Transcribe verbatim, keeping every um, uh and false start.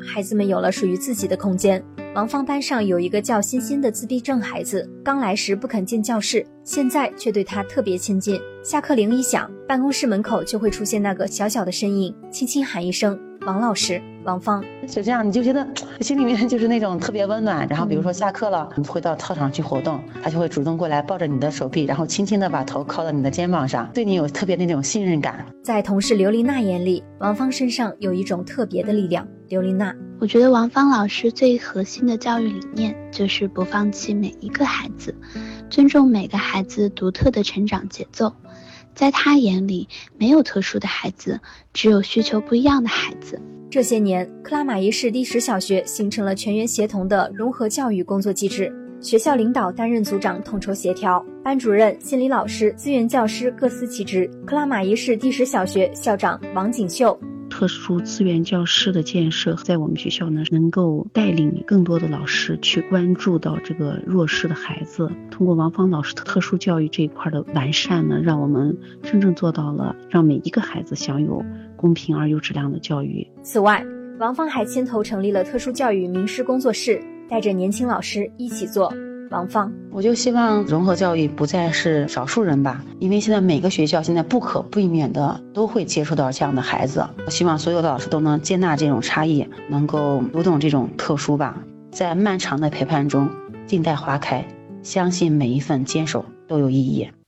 孩子们有了属于自己的空间。王芳班上有一个叫欣欣的自闭症孩子，刚来时不肯进教室，现在却对他特别亲近。下课铃一响，办公室门口就会出现那个小小的身影，轻轻喊一声王老师，王芳。 就这样你就觉得心里面就是那种特别温暖。然后比如说下课了，你会到操场去活动，他就会主动过来抱着你的手臂，然后轻轻的把头靠到你的肩膀上，对你有特别那种信任感。 在同事刘琳娜眼里，王芳身上有一种特别的力量。刘琳娜， 我觉得王芳老师最核心的教育理念就是不放弃每一个孩子，尊重每个孩子独特的成长节奏。在他眼里，没有特殊的孩子，只有需求不一样的孩子。 这些年，克拉玛依市第十小学形成了全员协同的融合教育工作机制，学校领导担任组长统筹协调，班主任、心理老师、资源教师各司其职。克拉玛依市第十小学校长王锦秀， 特殊资源教师的建设在我们学校呢，能够带领更多的老师去关注到这个弱势的孩子。通过王芳老师的特殊教育这一块的完善呢，让我们真正做到了让每一个孩子享有公平而有质量的教育。 此外，王芳还牵头成立了特殊教育名师工作室，带着年轻老师一起做。王芳， 我就希望融合教育不再是少数人吧，因为现在每个学校现在不可避免的都会接触到这样的孩子。我希望所有的老师都能接纳这种差异，能够读懂这种特殊吧。在漫长的陪伴中，静待花开，相信每一份坚守都有意义。